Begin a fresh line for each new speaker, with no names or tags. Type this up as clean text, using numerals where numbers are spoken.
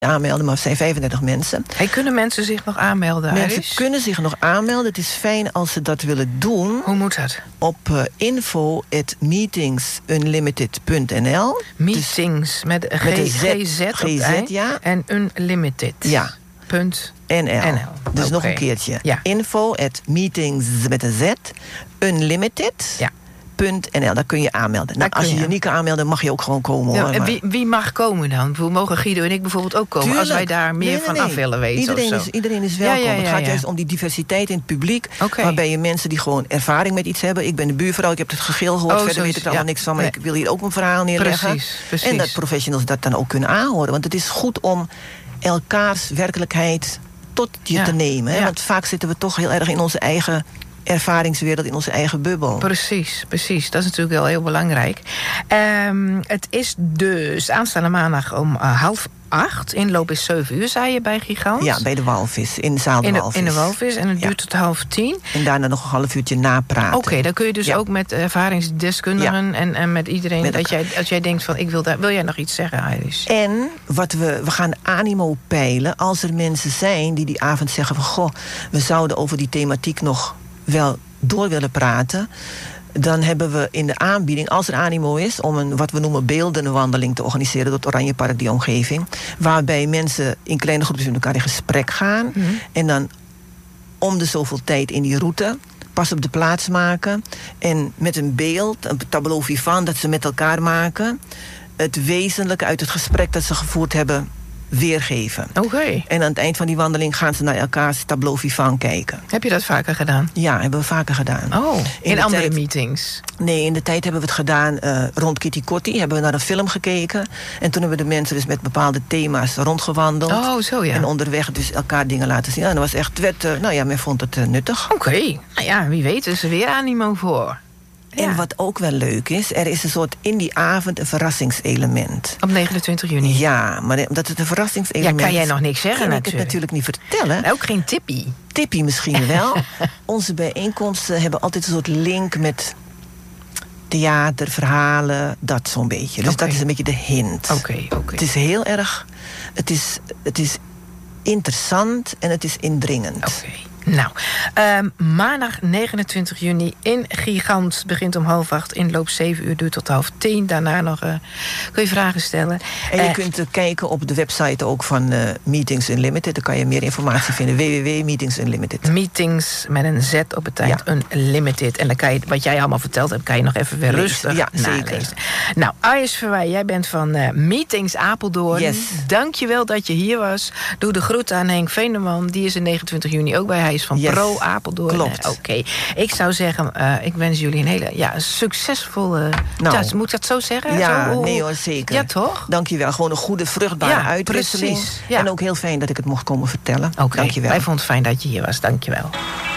aanmelden, maar het zijn 35 mensen.
Hey, kunnen mensen zich nog aanmelden?
Mensen kunnen zich nog aanmelden. Het is fijn als ze dat willen doen.
Hoe moet dat?
Op info@meetingsunlimited.nl.
Meetings dus met GZ
ja.
En Unlimited.
Ja.
.nl.
Dus nog een keertje. Ja. info@meetings met een Z. Unlimited.
Ja.
.nl, daar kun je aanmelden. Nou, als je je niet kan aanmelden, mag je ook gewoon komen.
Ja,
hoor,
en wie mag komen dan? Hoe mogen Guido en ik bijvoorbeeld ook komen? Tuurlijk. Als wij daar meer van af willen weten.
Iedereen is welkom. Het gaat juist om die diversiteit in het publiek. Waarbij je mensen die gewoon ervaring met iets hebben. Ik ben de buurvrouw, ik heb het gegil gehoord. Verder weet ik er allemaal niks van. Maar ik wil hier ook mijn verhaal neerleggen. Precies. En dat professionals dat dan ook kunnen aanhoren. Want het is goed om elkaars werkelijkheid tot je te nemen. Hè? Want vaak zitten we toch heel erg in onze eigen ervaringswereld, in onze eigen bubbel. Precies. Dat is natuurlijk wel heel belangrijk. Het is dus aanstaande maandag om 7:30. Inloop is 7:00, zei je, bij Gigant? Ja, bij de Walvis, in de zaal de Walvis. In de Walvis, en het duurt tot 9:30. En daarna nog een half uurtje napraten. Oké, dan kun je dus ook met ervaringsdeskundigen en met iedereen, als jij denkt van, wil jij nog iets zeggen, Iris? En we gaan animo peilen als er mensen zijn die avond zeggen van, goh, we zouden over die thematiek nog wel door willen praten. Dan hebben we in de aanbieding, als er animo is, om een wat we noemen beeldende wandeling te organiseren door het Oranjepark, die omgeving. Waarbij mensen in kleine groepjes met elkaar in gesprek gaan. En dan om de zoveel tijd in die route pas op de plaats maken. En met een beeld, een tableau vivant dat ze met elkaar maken, het wezenlijke uit het gesprek dat ze gevoerd hebben weergeven. Oké. En aan het eind van die wandeling gaan ze naar elkaars tableau vivant kijken. Heb je dat vaker gedaan? Ja, hebben we vaker gedaan. Oh, in andere meetings? Nee, in de tijd hebben we het gedaan rond Kitty Kotti. Hebben we naar een film gekeken. En toen hebben we de mensen dus met bepaalde thema's rondgewandeld. Oh, zo ja. En onderweg dus elkaar dingen laten zien. En dat was echt, men vond het nuttig. Oké. Nou ja, wie weet is er weer animo voor. En wat ook wel leuk is, er is een soort in die avond een verrassingselement. Op 29 juni? Ja, maar omdat het een verrassingselement is, kan jij nog niks zeggen natuurlijk. Kan ik het natuurlijk niet vertellen. Ook geen tippie? Tippie misschien wel. Onze bijeenkomsten hebben altijd een soort link met theater, verhalen, dat zo'n beetje. Dus dat is een beetje de hint. Oké. Het is heel erg, het is interessant en het is indringend. Oké. Nou, maandag 29 juni in Gigant. Begint om 7:30, inloop 7:00, duurt tot 9:30. Daarna nog kun je vragen stellen. En je kunt kijken op de website ook van Meetings Unlimited. Daar kan je meer informatie vinden. www.Meetings Unlimited. Meetings met een Z op het eind, Unlimited. En dan kan je, wat jij allemaal verteld hebt, kan je nog even weer rustig nalezen. Nou, Iris Verwij, jij bent van Meetings Apeldoorn. Yes. Dank je wel dat je hier was. Doe de groeten aan Henk Veenderman. Die is in 29 juni ook bij Hij is van Pro Apeldoorn. Klopt. Oké. Ik zou zeggen, ik wens jullie een hele succesvolle thuis. Moet ik dat zo zeggen? Ja, nee hoor, zeker. Ja, toch? Dank je wel. Gewoon een goede, vruchtbare uitwisseling. Precies. Ja. En ook heel fijn dat ik het mocht komen vertellen. Dank je wel. Wij vonden het fijn dat je hier was. Dank je wel.